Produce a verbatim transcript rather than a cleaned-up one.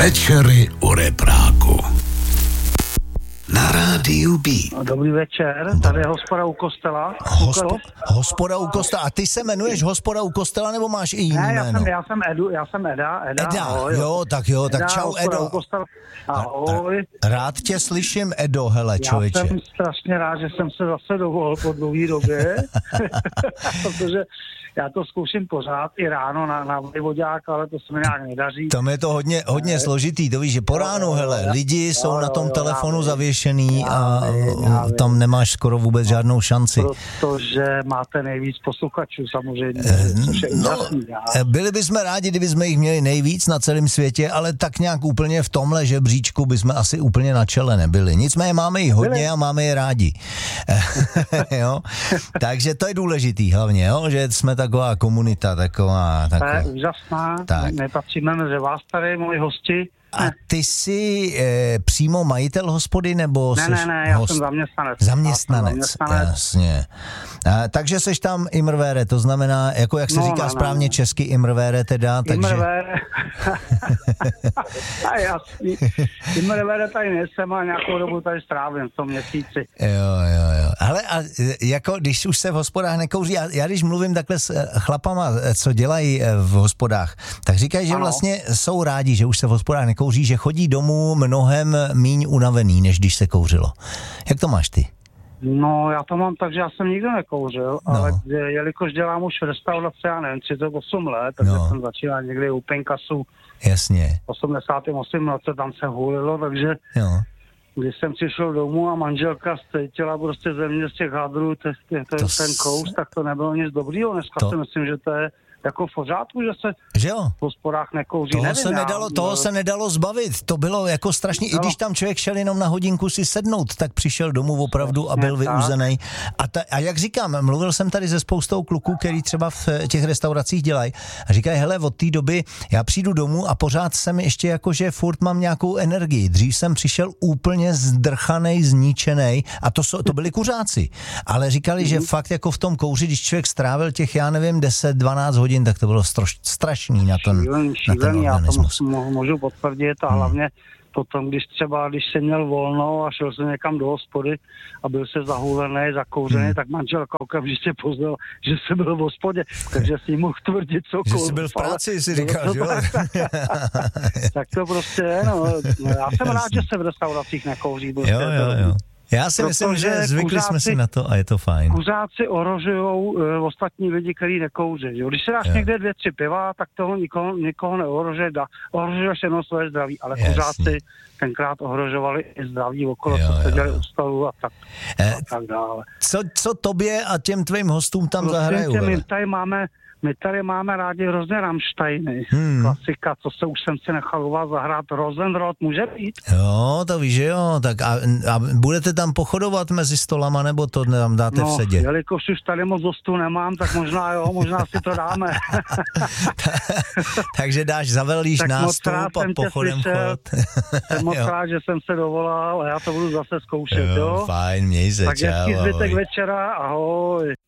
Večery u repráku. Na rádiu B. Dobrý večer, tady je hospoda u kostela. Hospo, hospoda u kostela. A ty se jmenuješ hospoda u kostela, nebo máš i jiný ne, já jméno? jsem, já jsem Edu, já jsem Eda. Eda, Eda, ahoj, jo, tak jo, tak Eda, čau Edo. Ahoj. Rád tě slyším, Edo, hele, člověče. Já jsem strašně rád, že jsem se zase dovolil po dlouhé době, protože já to zkouším pořád i ráno na, na voďák, ale to se mi nějak nedaří. Tam je to hodně, hodně složitý, to víš, že po ránu, hele, lidi jo, jsou jo, na tom jo, telefonu já zavěšený já a vím, já tam vím. nemáš skoro vůbec žádnou šanci. Protože máte nejvíc posluchačů samozřejmě, což je No, úžasný. Já. byli bychom rádi, kdyby jsme jich měli nejvíc na celém světě, ale tak nějak úplně v tomhle žebříčku bychom asi úplně na čele nebyli. Nicméně máme jich hodně a máme je rádi. Jo? Takže to je důležitý hlavně, jo? Že jsme taková komunita, taková... taková. To je úžasná, Tak. my patříme mezi vás tady, moji hosti. A ty jsi e, přímo majitel hospody, nebo Ne, jsi ne, ne, já host? jsem zaměstnanec. Zaměstnanec, Já jsem zaměstnanec. jasně. A, takže seš tam imrvére, to znamená, jako jak se No, říká no, správně no. česky imrvére teda, takže... Imrvére. A jasný. Imrvére tady nejsem a nějakou dobu tady strávím v tom měsíci. Jo, jo, jo. Ale a jako, když už se v hospodách nekouří, já, já když mluvím takhle s chlapama, co dělají v hospodách, tak říkají, že Ano. vlastně jsou rádi, že už se v hospodách nekouří, že chodí domů mnohem míň unavený, než když se kouřilo. Jak to máš ty? No, já to mám tak, že já jsem nikdo nekouřil, No. ale jelikož dělám už v restauraci, já nevím, třicet osm let, takže No. jsem začínal někdy u Penkasu Jasně. v osmdesátém osmém roce, tam se hulilo, takže Jo. když jsem přišel domů a manželka stejtila prostě ze mě z těch hadrů te, te, te, To ten s- kous, tak to nebylo nic dobrýho. Dneska To- si myslím, že to je jako v pořádku, že se Že jo? v hospodách nekouří. Toho, Nevím, se já, nedalo, toho no, se nedalo zbavit. To bylo jako strašně, i No. když tam člověk šel jenom na hodinku si sednout, tak přišel domů opravdu a byl Přesně tak. vyuzený. A, ta, a jak říkám, mluvil jsem tady se spoustou kluků, který třeba v těch restauracích dělají a říkají, hele, od té doby já přijdu domů a pořád jsem ještě jako, že furt mám nějakou energii. Dřív jsem přišel úplně zdrchanej, zničenej a to, jsou- to byli kuřáci. Ale říkali, že fakt jako v tom kouři, když člověk strávil těch, já nevím, deset dvanáct hodin, tak to bylo stroš, strašný na ten, šílený, na ten šílený, já to organismus. můžu, můžu potvrdit a hlavně potom, když třeba, když jsem měl volno a šel jsem někam do hospody a byl se zahulený, zakouřený, Hmm. tak manželka okamžitě poznal, že jsem byl v hospodě, takže si mohl tvrdit cokoliv. Že jsi byl v ale- práci, si říkal, že jo? Tak to prostě je, no. Já jsem rád, že se v restauracích nekouří. Jo, jo, jo. Já si myslím, Protože že zvykli jsme si kuřáci- na to a je to fajn. Kuřáci ohrožujou uh, ostatní lidi, kteří nekouří. Jo? Když se dáš Jo. někde dvě, tři piva, tak toho nikoho, nikoho neohrožuje. Da, ohrožuješ jenom své zdraví, ale Jasně. kuřáci tenkrát ohrožovali i zdraví okolo, Jo, co se jo, dělali jo. u stolu a tak, Eh, a tak dále. Co, co tobě a těm tvým hostům tam Prosím zahrajou? tě, my hele? tady máme My tady máme rádi hrozně Rammsteiny. Hmm. Klasika, co se už jsem si nechal u vás zahrát. Rosenrod může být? Jo, to víš, že jo. Tak a, a budete tam pochodovat mezi stolama, nebo to tam dáte v No, sedě? jelikož už tady moc hostů nemám, tak možná jo, možná si to dáme. Takže dáš, zavelíš Tak moc nástup rád a jsem tě pochodem slyšel. chod. Jsem moc Jo. rád, že jsem se dovolal a já to budu zase zkoušet, jo? Jo, fajn, měj se, Tak čau. hezký zbytek ahoj. večera, ahoj.